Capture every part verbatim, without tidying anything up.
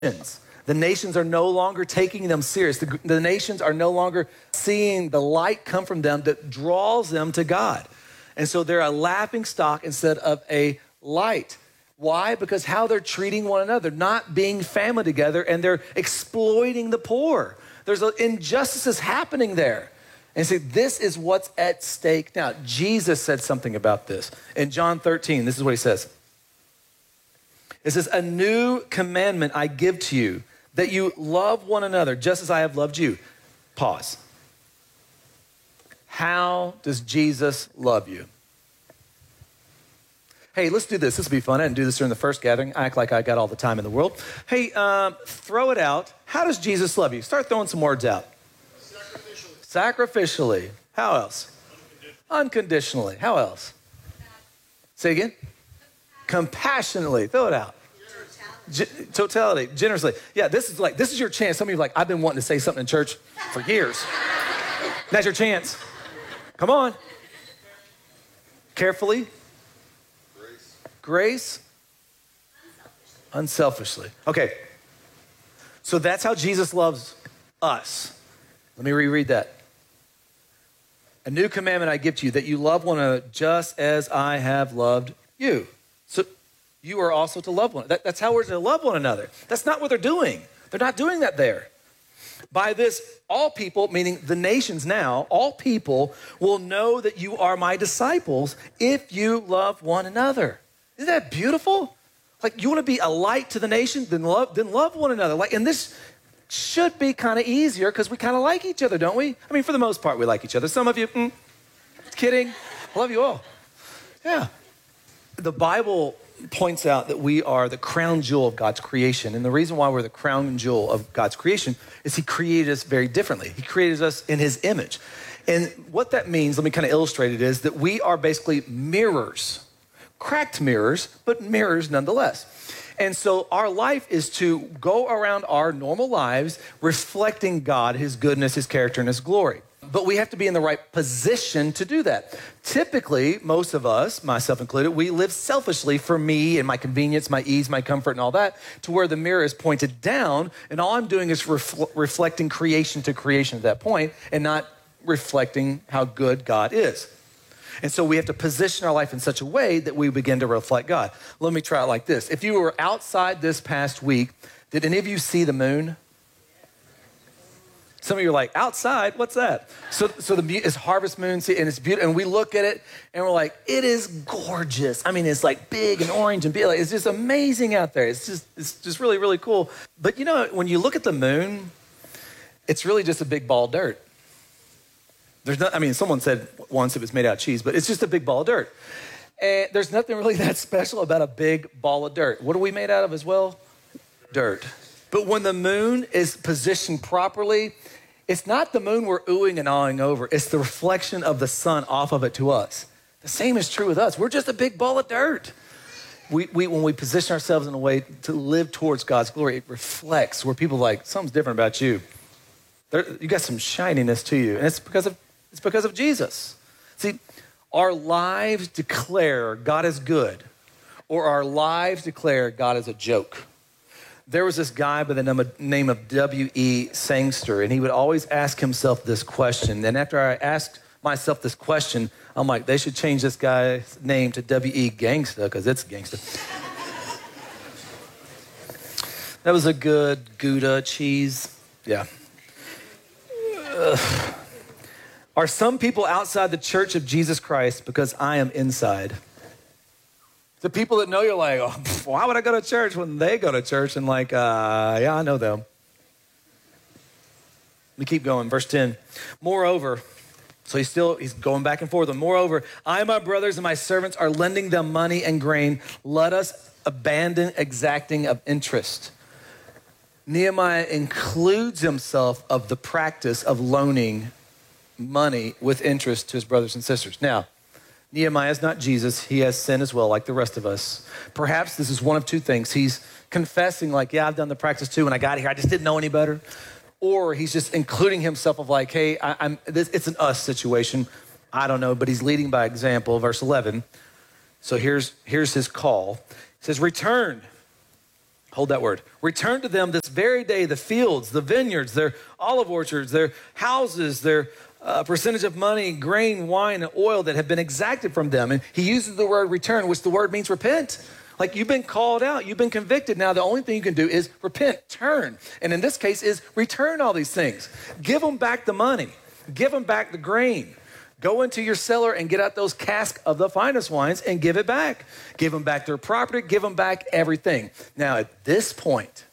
The nations are no longer taking them serious. The, the nations are no longer seeing the light come from them that draws them to God. And so they're a laughing stock instead of a light. Why? Because how they're treating one another, not being family together, and they're exploiting the poor. There's injustices happening there. And see, this is what's at stake now. Jesus said something about this. In John thirteen, this is what he says. It says, a new commandment I give to you, that you love one another just as I have loved you. Pause. How does Jesus love you? Hey, let's do this. This will be fun. I didn't do this during the first gathering. I act like I got all the time in the world. Hey, um, throw it out. How does Jesus love you? Start throwing some words out. Sacrificially. Sacrificially. How else? Unconditionally. Unconditionally. How else? Say again. Compassionately. Throw it out. G- totality. Generously. Yeah, this is like, this is your chance. Some of you are like, I've been wanting to say something in church for years. That's your chance. Come on. Carefully. Grace. Grace. Unselfishly. Unselfishly. Okay. So that's how Jesus loves us. Let me reread that. A new commandment I give to you, that you love one another just as I have loved you. So you are also to love one another. That, that's how we're to love one another. That's not what they're doing. They're not doing that there. By this, all people, meaning the nations now, all people will know that you are my disciples if you love one another. Isn't that beautiful? Like, you want to be a light to the nation? Then love, then love one another. Like, and this should be kind of easier because we kind of like each other, don't we? I mean, for the most part, we like each other. Some of you, mm, kidding. I love you all. Yeah. The Bible points out that we are the crown jewel of God's creation. And the reason why we're the crown jewel of God's creation is he created us very differently. He created us in his image. And what that means, let me kind of illustrate it, is that we are basically mirrors, cracked mirrors, but mirrors nonetheless. And so our life is to go around our normal lives reflecting God, his goodness, his character, and his glory. But we have to be in the right position to do that. Typically, most of us, myself included, we live selfishly for me and my convenience, my ease, my comfort, and all that, to where the mirror is pointed down, and all I'm doing is refl- reflecting creation to creation at that point, and not reflecting how good God is. And so we have to position our life in such a way that we begin to reflect God. Let me try it like this. If you were outside this past week, did any of you see the moon? Some of you are like, outside, what's that? So so the it's harvest moon, see, and it's beautiful. And we look at it and we're like, it is gorgeous. I mean, it's like big and orange and big. Like, it's just amazing out there. It's just it's just really, really cool. But you know, when you look at the moon, it's really just a big ball of dirt. There's not, I mean, someone said once it was made out of cheese, but it's just a big ball of dirt. And there's nothing really that special about a big ball of dirt. What are we made out of as well? Dirt. But when the moon is positioned properly, it's not the moon we're oohing and awing over. It's the reflection of the sun off of it to us. The same is true with us. We're just a big ball of dirt. We, we, when we position ourselves in a way to live towards God's glory, it reflects where people are like, something's different about you. There, you got some shininess to you. And it's because of, it's because of Jesus. See, our lives declare God is good, or our lives declare God is a joke. There was this guy by the name of, name of W E Sangster, and he would always ask himself this question. And after I asked myself this question, I'm like, they should change this guy's name to W E Gangsta, because it's gangsta. That was a good Gouda cheese. Yeah. Ugh. Are some people outside the church of Jesus Christ because I am inside? The people that know you're like, oh, why would I go to church when they go to church? And like, uh, yeah, I know them. Let me keep going. Verse ten. Moreover, so he's still, he's going back and forth. And moreover, I, my brothers and my servants are lending them money and grain. Let us abandon exacting of interest. Nehemiah includes himself of the practice of loaning money with interest to his brothers and sisters. Now, Nehemiah is not Jesus. He has sin as well, like the rest of us. Perhaps this is one of two things. He's confessing like, yeah, I've done the practice too. When I got here, I just didn't know any better. Or he's just including himself of like, hey, I, I'm. This, it's an us situation. I don't know, but he's leading by example. Verse eleven. So here's, here's his call. He says, return, hold that word, return to them this very day the fields, the vineyards, their olive orchards, their houses, their uh, percentage of money, grain, wine, and oil that have been exacted from them. And he uses the word return, which the word means repent. Like you've been called out, you've been convicted. Now the only thing you can do is repent, turn. And in this case is return all these things. Give them back the money. Give them back the grain. Go into your cellar and get out those casks of the finest wines and give it back. Give them back their property. Give them back everything. Now at this point,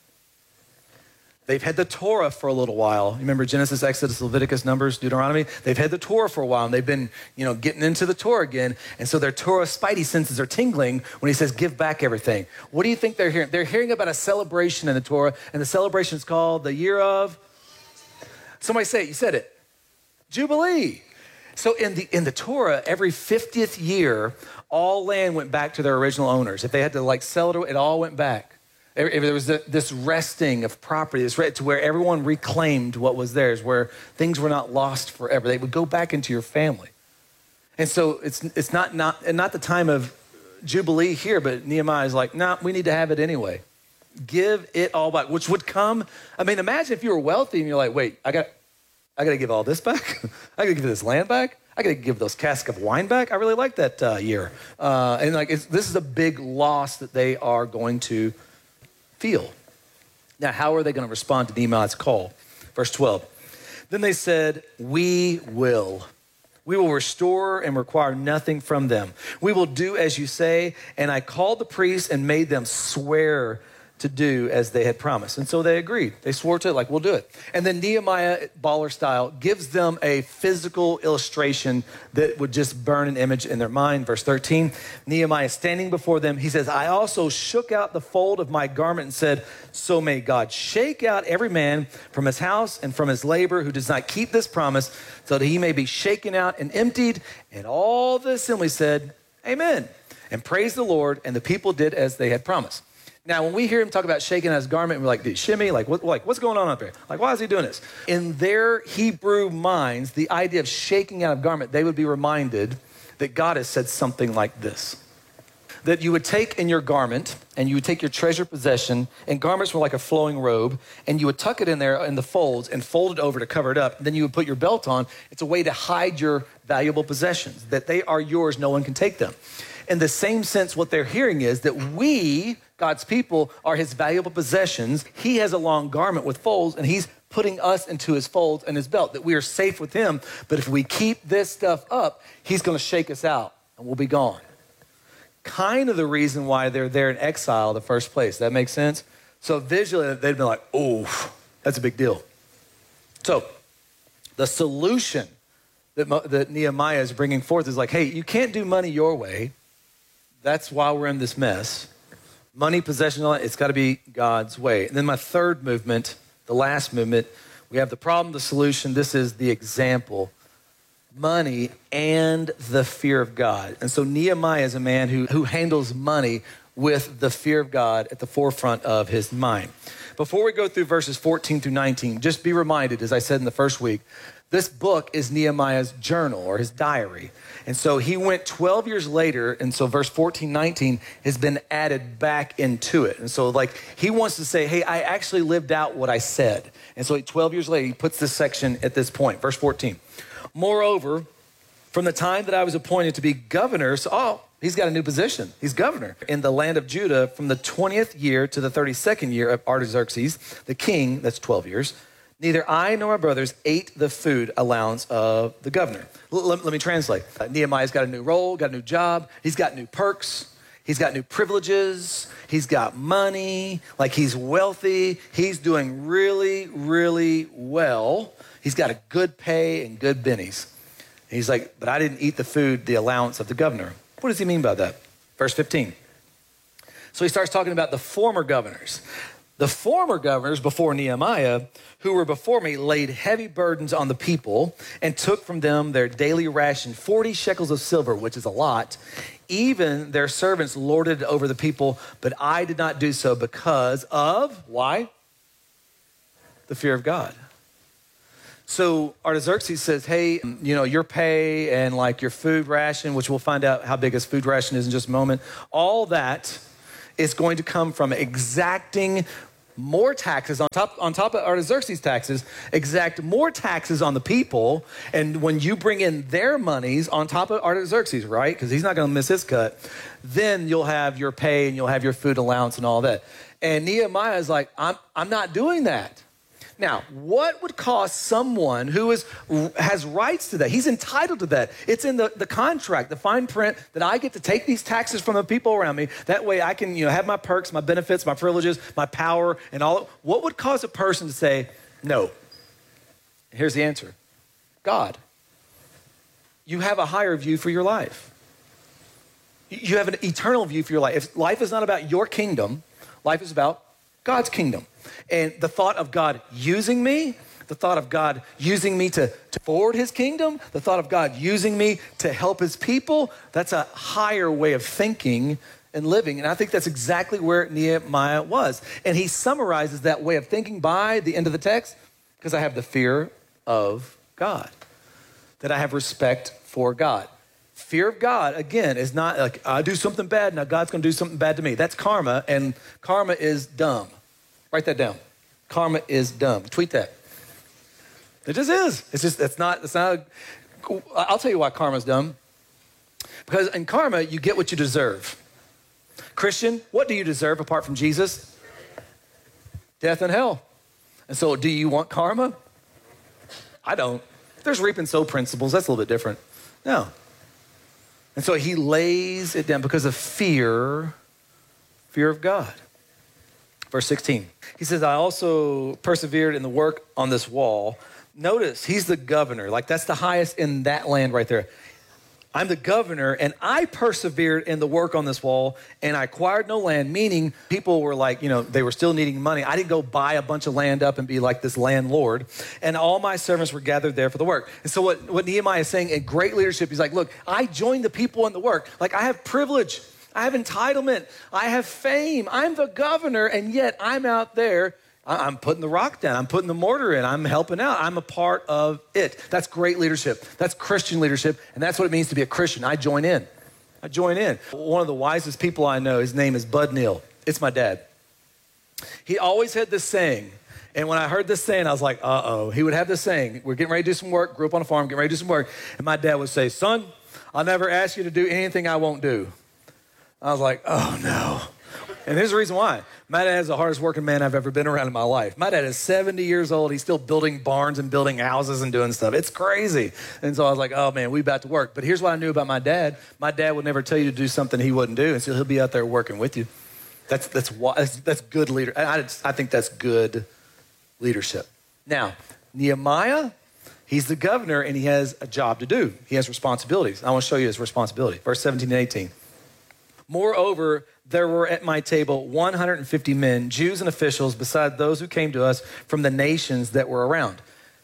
they've had the Torah for a little while. You remember Genesis, Exodus, Leviticus, Numbers, Deuteronomy? They've had the Torah for a while, and they've been, you know, getting into the Torah again. And so their Torah spidey senses are tingling when he says, give back everything. What do you think they're hearing? They're hearing about a celebration in the Torah, and the celebration is called the year of, somebody say it, you said it, Jubilee. So in the in the Torah, every fiftieth year, all land went back to their original owners. If they had to like sell it, it all went back. If there was this resting of property, this to where everyone reclaimed what was theirs, where things were not lost forever. They would go back into your family. And so it's it's not not and not the time of Jubilee here, but Nehemiah is like, nah, we need to have it anyway. Give it all back, which would come. I mean, imagine if you were wealthy and you're like, wait, I got I got to give all this back. I got to give this land back. I got to give those casks of wine back. I really like that uh, year. Uh, and like it's, this is a big loss that they are going to feel. Now, how are they going to respond to Nehemiah's call? Verse twelve. Then they said, we will. We will restore and require nothing from them. We will do as you say. And I called the priests and made them swear to do as they had promised. And so they agreed. They swore to it, like, we'll do it. And then Nehemiah, baller style, gives them a physical illustration that would just burn an image in their mind. Verse thirteen, Nehemiah standing before them, he says, I also shook out the fold of my garment and said, so may God shake out every man from his house and from his labor who does not keep this promise, so that he may be shaken out and emptied. And all the assembly said, amen, and praised the Lord. And the people did as they had promised. Now, when we hear him talk about shaking out his garment, we're like, dude, shimmy, like, what, like, what's going on up there? Like, why is he doing this? In their Hebrew minds, the idea of shaking out of garment, they would be reminded that God has said something like this. That you would take in your garment, and you would take your treasured possession, and garments were like a flowing robe, and you would tuck it in there in the folds and fold it over to cover it up. And then you would put your belt on. It's a way to hide your valuable possessions, that they are yours, no one can take them. In the same sense, what they're hearing is that we, God's people, are his valuable possessions. He has a long garment with folds, and he's putting us into his folds and his belt, that we are safe with him. But if we keep this stuff up, he's going to shake us out, and we'll be gone. Kind of the reason why they're there in exile in the first place. That makes sense? So visually, they'd been like, oh, that's a big deal. So the solution that, that Nehemiah is bringing forth is like, hey, you can't do money your way. That's why we're in this mess. Money, possession, it's got to be God's way. And then my third movement, the last movement, we have the problem, the solution. This is the example. Money and the fear of God. And so Nehemiah is a man who, who handles money with the fear of God at the forefront of his mind. Before we go through verses fourteen through nineteen, just be reminded, as I said in the first week, this book is Nehemiah's journal or his diary. And so he went twelve years later, and so verse fourteen, nineteen has been added back into it. And so like he wants to say, hey, I actually lived out what I said. And so twelve years later, he puts this section at this point, verse fourteen. Moreover, from the time that I was appointed to be governor, so oh, he's got a new position. He's governor in the land of Judah from the twentieth year to the thirty-second year of Artaxerxes, the king, that's twelve years. Neither I nor my brothers ate the food allowance of the governor. L- let, let me translate. Uh, Nehemiah's got a new role, got a new job. He's got new perks. He's got new privileges. He's got money. Like he's wealthy. He's doing really, really well. He's got a good pay and good bennies. And he's like, but I didn't eat the food, the allowance of the governor. What does he mean by that? Verse fifteen. So he starts talking about the former governors. The former governors before Nehemiah, who were before me, laid heavy burdens on the people and took from them their daily ration, forty shekels of silver, which is a lot. Even their servants lorded it over the people, but I did not do so because of, why? The fear of God. So Artaxerxes says, hey, you know, your pay and like your food ration, which we'll find out how big his food ration is in just a moment, all that is going to come from exacting more taxes on top on top of Artaxerxes' taxes, exact more taxes on the people. And when you bring in their monies on top of Artaxerxes, right? Because he's not going to miss his cut. Then you'll have your pay and you'll have your food allowance and all that. And Nehemiah is like, I'm I'm not doing that. Now, what would cause someone who is has rights to that? He's entitled to that. It's in the, the contract, the fine print, that I get to take these taxes from the people around me. That way I can, you know, have my perks, my benefits, my privileges, my power, and all. What would cause a person to say, no? Here's the answer. God. You have a higher view for your life. You have an eternal view for your life. If life is not about your kingdom, life is about God's kingdom. And the thought of God using me, the thought of God using me to, to forward his kingdom, the thought of God using me to help his people, that's a higher way of thinking and living. And I think that's exactly where Nehemiah was. And he summarizes that way of thinking by the end of the text, because I have the fear of God, that I have respect for God. Fear of God, again, is not like I do something bad, now God's going to do something bad to me. That's karma, and karma is dumb. Write that down. Karma is dumb. Tweet that. It just is. It's just, it's not, it's not, a, I'll tell you why karma's dumb. Because in karma, you get what you deserve. Christian, what do you deserve apart from Jesus? Death and hell. And so do you want karma? I don't. There's reap and sow principles. That's a little bit different. No. And so he lays it down because of fear, fear of God. Verse sixteen, he says, I also persevered in the work on this wall. Notice, he's the governor. Like, that's the highest in that land right there. I'm the governor, and I persevered in the work on this wall, and I acquired no land, meaning people were like, you know, they were still needing money. I didn't go buy a bunch of land up and be like this landlord. And all my servants were gathered there for the work. And so what, what Nehemiah is saying in great leadership, he's like, look, I joined the people in the work. Like, I have privilege. I have entitlement. I have fame. I'm the governor, and yet I'm out there. I'm putting the rock down. I'm putting the mortar in. I'm helping out. I'm a part of it. That's great leadership. That's Christian leadership, and that's what it means to be a Christian. I join in. I join in. One of the wisest people I know, his name is Bud Neal. It's my dad. He always had this saying, and when I heard this saying, I was like, uh-oh. He would have this saying, we're getting ready to do some work, grew up on a farm, getting ready to do some work, and my dad would say, son, I'll never ask you to do anything I won't do. I was like, oh, no. And here's the reason why. My dad is the hardest working man I've ever been around in my life. My dad is seventy years old. He's still building barns and building houses and doing stuff. It's crazy. And so I was like, oh, man, we about to work. But here's what I knew about my dad. My dad would never tell you to do something he wouldn't do. And so he'll be out there working with you. That's that's that's, that's good leader. I, I think that's good leadership. Now, Nehemiah, he's the governor, and he has a job to do. He has responsibilities. I want to show you his responsibility. Verse seventeen and eighteen. Moreover, there were at my table one hundred fifty men, Jews and officials, beside those who came to us from the nations that were around.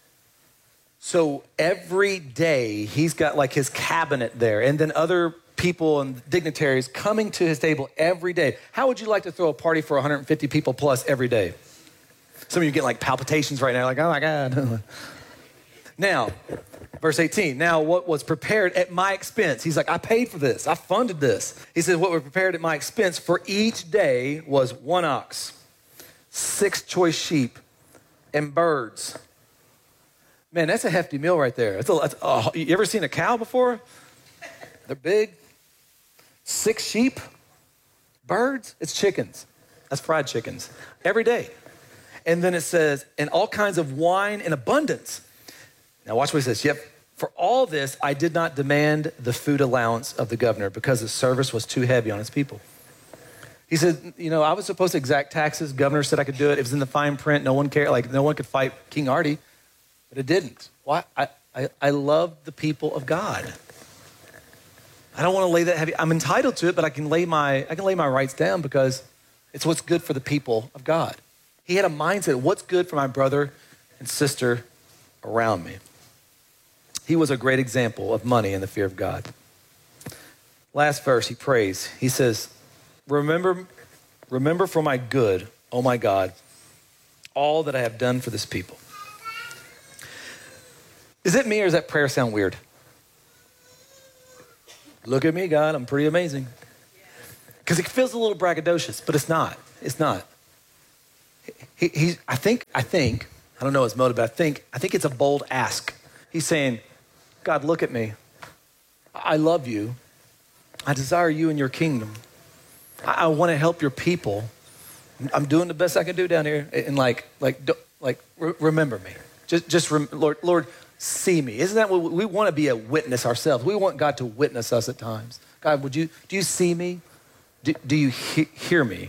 So every day he's got like his cabinet there, and then other people and dignitaries coming to his table every day. How would you like to throw a party for one hundred fifty people plus every day? Some of you get like palpitations right now, like, oh my God. Now, verse eighteen, now what was prepared at my expense. He's like, I paid for this. I funded this. He says, what was prepared at my expense for each day was one ox, six choice sheep, and birds. Man, that's a hefty meal right there. That's a, that's, oh, you ever seen a cow before? They're big. Six sheep, birds, it's chickens. That's fried chickens every day. And then it says, and all kinds of wine in abundance. Now watch what he says. Yep, for all this, I did not demand the food allowance of the governor because the service was too heavy on his people. He said, you know, I was supposed to exact taxes. Governor said I could do it. It was in the fine print. No one cared. Like no one could fight King Artie, but it didn't. Why? I, I, I love the people of God. I don't want to lay that heavy. I'm entitled to it, but I can lay my I can lay my rights down because it's what's good for the people of God. He had a mindset, what's good for my brother and sister around me. He was a great example of money and the fear of God. Last verse, he prays. He says, remember, remember for my good, oh my God, all that I have done for this people. Is it me or does that prayer sound weird? Look at me, God, I'm pretty amazing. Because it feels a little braggadocious, but it's not. It's not. He, he, I think, I think, I don't know his motive, but I think, I think it's a bold ask. He's saying, God, look at me. I love you. I desire you in your kingdom. I, I want to help your people. I'm doing the best I can do down here. And like, like, like, re- remember me. Just, just, rem- Lord, Lord, see me. Isn't that what we, we want to be a witness ourselves? We want God to witness us at times. God, would you, do you see me? Do, do you he- hear me?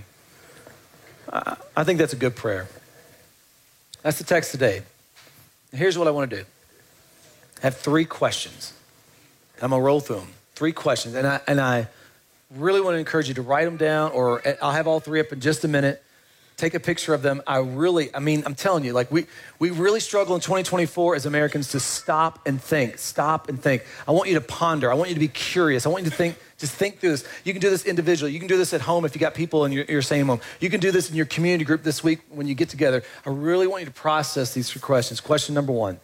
Uh, I think that's a good prayer. That's the text today. Here's what I want to do. I have three questions. I'm going to roll through them. Three questions. And I, and I really want to encourage you to write them down, or I'll have all three up in just a minute. Take a picture of them. I really, I mean, I'm telling you, like we, we really struggle in twenty twenty-four as Americans to stop and think, stop and think. I want you to ponder. I want you to be curious. I want you to think, just think through this. You can do this individually. You can do this at home if you got people in your, your same home. You can do this in your community group this week when you get together. I really want you to process these three questions. Question number one,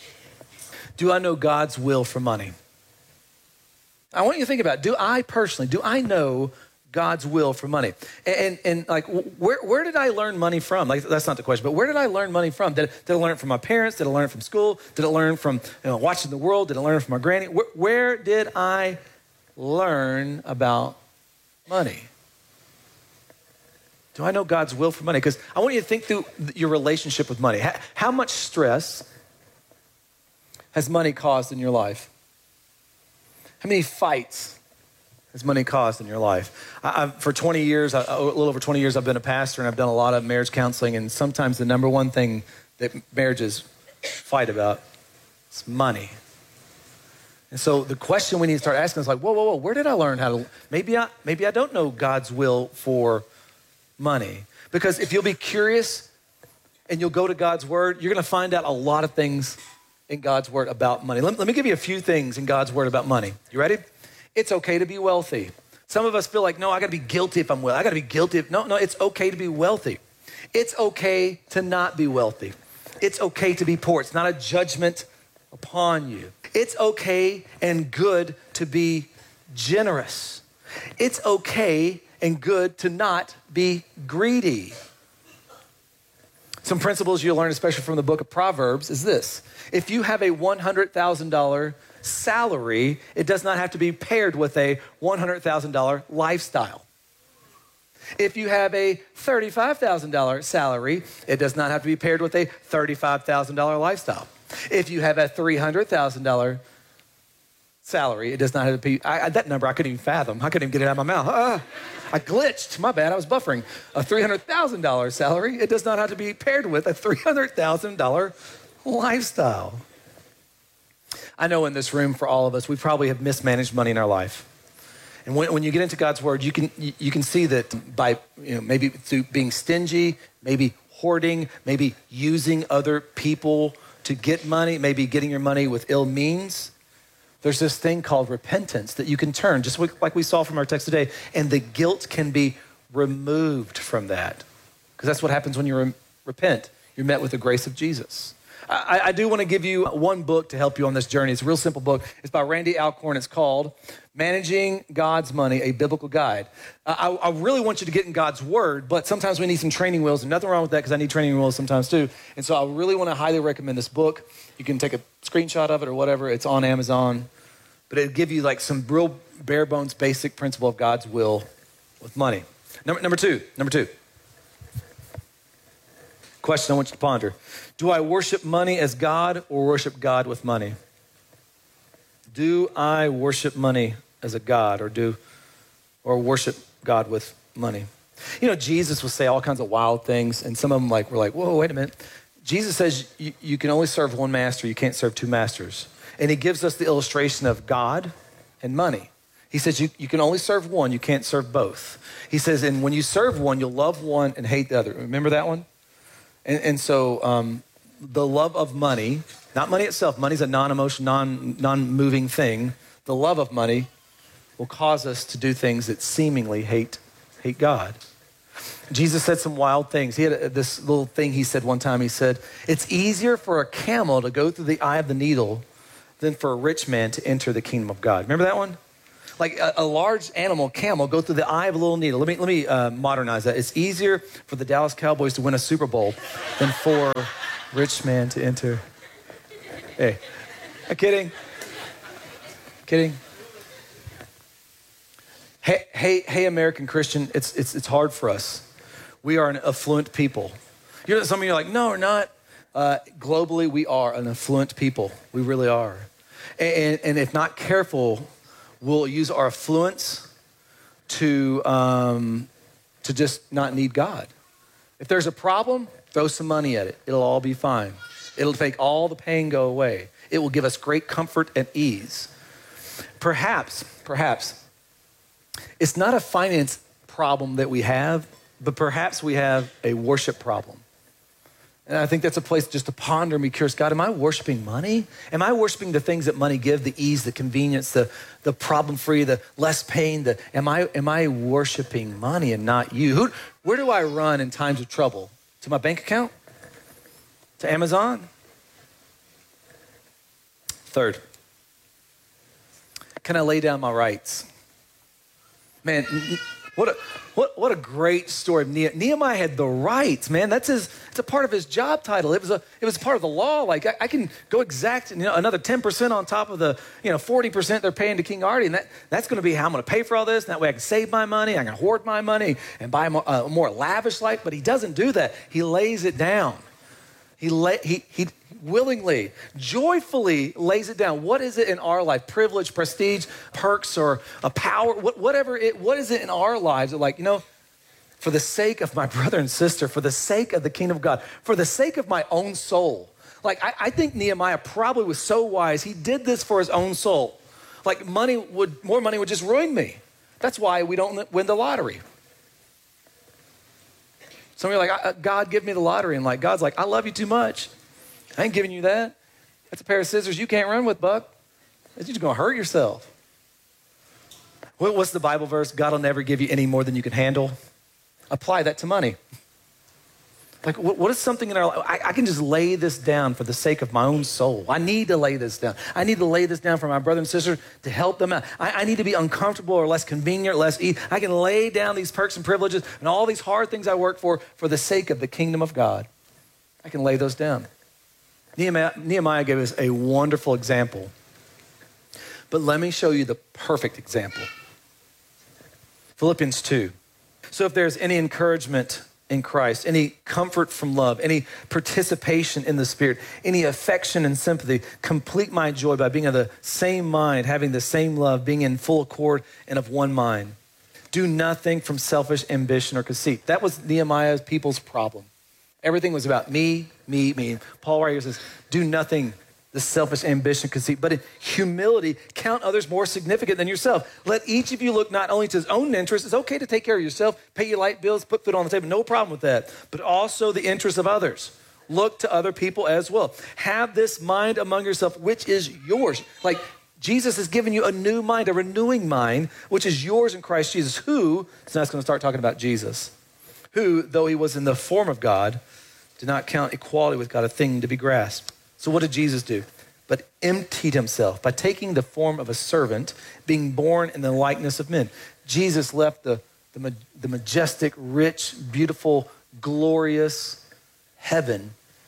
do I know God's will for money? I want you to think about it. Do I personally, do I know God's will for money? And, and, and like, where, where did I learn money from? Like, that's not the question, but where did I learn money from? Did, did I learn it from my parents? Did I learn it from school? Did I learn from you know, watching the world? Did I learn it from my granny? Where, where did I learn about money? Do I know God's will for money? Because I want you to think through your relationship with money. How, how much stress has money caused in your life? How many fights has money caused in your life? I, I've, for twenty years, I, a little over twenty years, I've been a pastor, and I've done a lot of marriage counseling, and sometimes the number one thing that marriages fight about is money. And so the question we need to start asking is like, whoa, whoa, whoa, where did I learn how to, maybe I, maybe I don't know God's will for money. Because if you'll be curious and you'll go to God's word, you're going to find out a lot of things in God's word about money. Let, let me give you a few things in God's word about money. You ready? It's okay to be wealthy. Some of us feel like, no, I got to be guilty if I'm wealthy. I got to be guilty. If, no, no, it's okay to be wealthy. It's okay to not be wealthy. It's okay to be poor. It's not a judgment upon you. It's okay and good to be generous. It's okay and good to not be greedy. Some principles you'll learn, especially from the book of Proverbs, is this. If you have a one hundred thousand dollars salary, it does not have to be paired with a one hundred thousand dollars lifestyle. If you have a thirty-five thousand dollars salary, it does not have to be paired with a thirty-five thousand dollars lifestyle. If you have a three hundred thousand dollars salary, it does not have to be, I, I, that number I couldn't even fathom. I couldn't even get it out of my mouth. Uh, I glitched, my bad, I was buffering. A three hundred thousand dollars salary, it does not have to be paired with a three hundred thousand dollars lifestyle. I know in this room for all of us, we probably have mismanaged money in our life. And when, when you get into God's word, you can you, you can see that by you know maybe through being stingy, maybe hoarding, maybe using other people to get money, maybe getting your money with ill means. There's this thing called repentance that you can turn, just like we saw from our text today, and the guilt can be removed from that. Because that's what happens when you re- repent. You're met with the grace of Jesus. I, I do want to give you one book to help you on this journey. It's a real simple book. It's by Randy Alcorn. It's called Managing God's Money, a Biblical Guide. Uh, I, I really want you to get in God's word, but sometimes we need some training wheels, and nothing wrong with that because I need training wheels sometimes too. And so I really want to highly recommend this book. You can take a screenshot of it or whatever. It's on Amazon. But it'll give you like some real bare bones basic principle of God's will with money. Number, number two, number two. Question I want you to ponder. Do I worship money as God or worship God with money? Do I worship money as a God or do or worship God with money? You know, Jesus will say all kinds of wild things, and some of them like we're like, whoa, wait a minute. Jesus says you, you can only serve one master, you can't serve two masters. And he gives us the illustration of God and money. He says you, you can only serve one, you can't serve both. He says, and when you serve one, you'll love one and hate the other. Remember that one? And, and so um, the love of money, not money itself, money's a non-emotion, non, non-moving thing. The love of money will cause us to do things that seemingly hate, hate God. Jesus said some wild things. He had a, this little thing he said one time. He said, it's easier for a camel to go through the eye of the needle than for a rich man to enter the kingdom of God. Remember that one? Like a, a large animal, camel, go through the eye of a little needle. Let me let me uh, modernize that. It's easier for the Dallas Cowboys to win a Super Bowl than for a rich man to enter. Hey, I'm kidding. Kidding. Hey, hey, hey, American Christian, it's it's it's hard for us. We are an affluent people. You know, some of you are like, no, we're not. Uh, globally, we are an affluent people. We really are. And, and if not careful, we'll use our affluence to, um, to just not need God. If there's a problem, throw some money at it. It'll all be fine. It'll make all the pain go away. It will give us great comfort and ease. Perhaps, perhaps, it's not a finance problem that we have, but perhaps we have a worship problem. And I think that's a place just to ponder and be curious. God, am I worshiping money? Am I worshiping the things that money gives, the ease, the convenience, the, the problem-free, the less pain? The, am I am I worshiping money and not you? Who, where do I run in times of trouble? To my bank account? To Amazon? Third, can I lay down my rights? Man, what a, what, what a great story of Nehemiah. Nehemiah had the rights, man. That's his, it's a part of his job title. It was a, it was part of the law. Like I, I can go exact, you know, another ten percent on top of the, you know, forty percent they're paying to King Artie. And that, that's going to be how I'm going to pay for all this. And that way I can save my money. I can hoard my money and buy a more, a more lavish life. But he doesn't do that. He lays it down. He, lay, he, he willingly, joyfully lays it down. What is it in our life? Privilege, prestige, perks, or a power, whatever it, what is it in our lives that like, you know, for the sake of my brother and sister, for the sake of the kingdom of God, for the sake of my own soul. Like, I, I think Nehemiah probably was so wise. He did this for his own soul. Like money would, more money would just ruin me. That's why we don't win the lottery. Some of you are like, God, give me the lottery. And like, God's like, I love you too much. I ain't giving you that. That's a pair of scissors you can't run with, Buck. You're just going to hurt yourself. What's the Bible verse? God will never give you any more than you can handle. Apply that to money. Like, what is something in our life? I, I can just lay this down for the sake of my own soul. I need to lay this down. I need to lay this down for my brother and sister to help them out. I, I need to be uncomfortable or less convenient, or less easy. I can lay down these perks and privileges and all these hard things I work for for the sake of the kingdom of God. I can lay those down. Nehemiah, Nehemiah gave us a wonderful example. But let me show you the perfect example. Philippians two. So if there's any encouragement in Christ, any comfort from love, any participation in the Spirit, any affection and sympathy, complete my joy by being of the same mind, having the same love, being in full accord and of one mind. Do nothing from selfish ambition or conceit. That was Nehemiah's people's problem. Everything was about me, me, me. Paul right here says, do nothing, the selfish ambition, conceit, but in humility, count others more significant than yourself. Let each of you look not only to his own interests. It's okay to take care of yourself, pay your light bills, put food on the table, no problem with that, but also the interests of others. Look to other people as well. Have this mind among yourself, which is yours. Like Jesus has given you a new mind, a renewing mind, which is yours in Christ Jesus, who, so now it's going to start talking about Jesus, who, though he was in the form of God, did not count equality with God a thing to be grasped. So what did Jesus do? But emptied himself by taking the form of a servant, being born in the likeness of men. Jesus left the, the, the majestic, rich, beautiful, glorious heaven,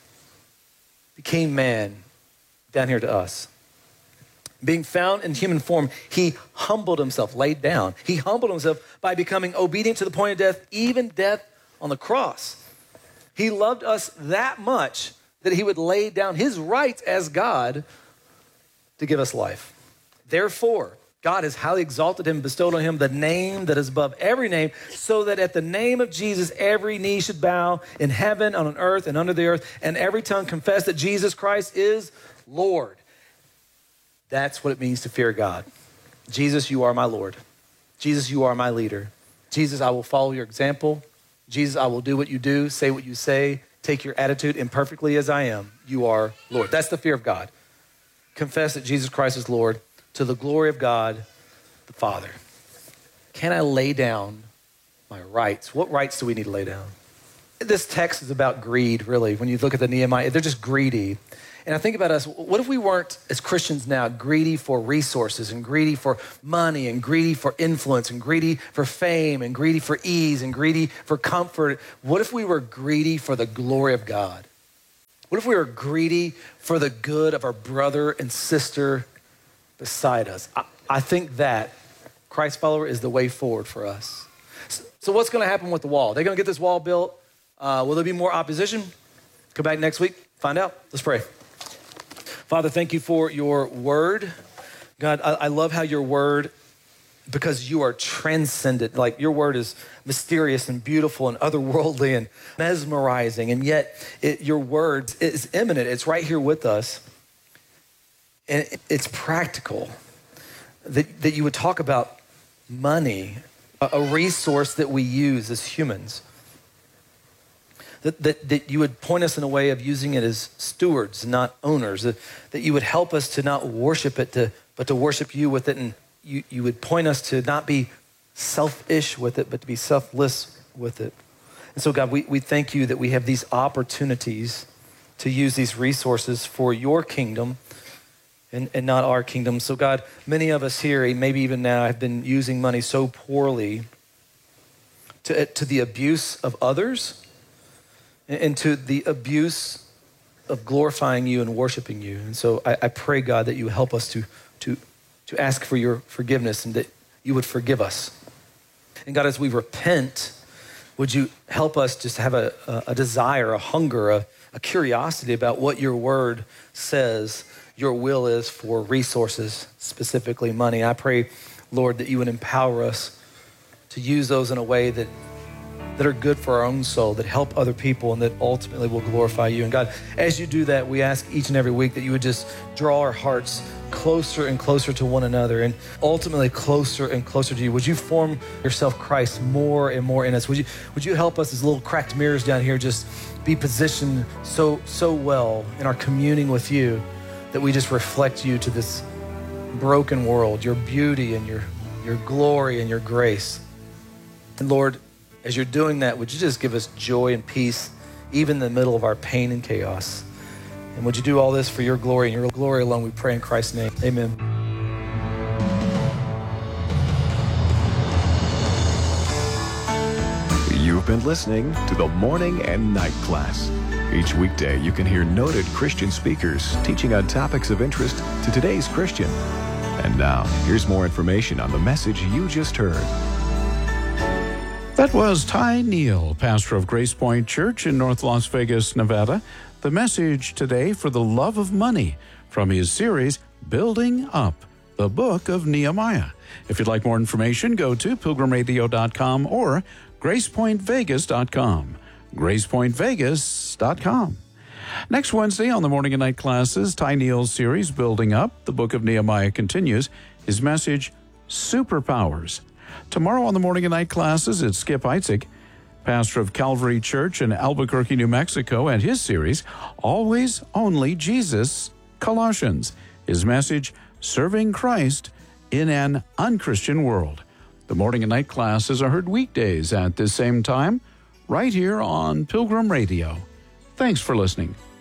became man down here to us. Being found in human form, he humbled himself, laid down. He humbled himself by becoming obedient to the point of death, even death on the cross. He loved us that much that he would lay down his rights as God to give us life. Therefore, God has highly exalted him, bestowed on him the name that is above every name, so that at the name of Jesus, every knee should bow in heaven, on earth, and under the earth, and every tongue confess that Jesus Christ is Lord. That's what it means to fear God. Jesus, you are my Lord. Jesus, you are my leader. Jesus, I will follow your example. Jesus, I will do what you do, say what you say, take your attitude imperfectly as I am. You are Lord. That's the fear of God. Confess that Jesus Christ is Lord to the glory of God, the Father. Can I lay down my rights? What rights do we need to lay down? This text is about greed, really. When you look at the Nehemiah, they're just greedy. And I think about us, what if we weren't, as Christians now, greedy for resources and greedy for money and greedy for influence and greedy for fame and greedy for ease and greedy for comfort? What if we were greedy for the glory of God? What if we were greedy for the good of our brother and sister beside us? I, I think that Christ follower is the way forward for us. So, so what's going to happen with the wall? They're going to get this wall built. Uh, will there be more opposition? Come back next week, find out. Let's pray. Father, thank you for your word. God, I, I love how your word, because you are transcendent, like your word is mysterious and beautiful and otherworldly and mesmerizing, and yet it, your word is imminent. It's right here with us, and it, it's practical. That, that you would talk about money, a, a resource that we use as humans. That, that, that you would point us in a way of using it as stewards, not owners. That, that you would help us to not worship it, to, but to worship you with it. And you, you would point us to not be selfish with it, but to be selfless with it. And so, God, we, we thank you that we have these opportunities to use these resources for your kingdom and, and not our kingdom. So, God, many of us here, maybe even now, have been using money so poorly to, to the abuse of others, and to the abuse of glorifying you and worshiping you. And so I, I pray, God, that you help us to, to, to ask for your forgiveness and that you would forgive us. And God, as we repent, would you help us just have a, a, a desire, a hunger, a, a curiosity about what your word says your will is for resources, specifically money. I pray, Lord, that you would empower us to use those in a way that that are good for our own soul, that help other people, and that ultimately will glorify you. And God, as you do that, we ask each and every week that you would just draw our hearts closer and closer to one another, and ultimately closer and closer to you. Would you form yourself, Christ, more and more in us? Would you would you help us as little cracked mirrors down here just be positioned so so well in our communing with you that we just reflect you to this broken world, your beauty and your your glory and your grace. And Lord, as you're doing that, would you just give us joy and peace, even in the middle of our pain and chaos? And would you do all this for your glory and your glory alone? We pray in Christ's name. Amen. You've been listening to the Morning and Night Class. Each weekday, you can hear noted Christian speakers teaching on topics of interest to today's Christian. And now, here's more information on the message you just heard. That was Ty Neal, pastor of Grace Point Church in North Las Vegas, Nevada. The message today for the love of money from his series, Building Up, the Book of Nehemiah. If you'd like more information, go to pilgrim radio dot com or grace point vegas dot com. grace point vegas dot com. Next Wednesday on the Morning and Night Classes, Ty Neal's series, Building Up, the Book of Nehemiah, continues. His message, Superpowers. Tomorrow on the Morning and Night Classes, it's Skip Heitzig, pastor of Calvary Church in Albuquerque, New Mexico, and his series, Always Only Jesus, Colossians. His message, Serving Christ in an Unchristian World. The Morning and Night Classes are heard weekdays at this same time, right here on Pilgrim Radio. Thanks for listening.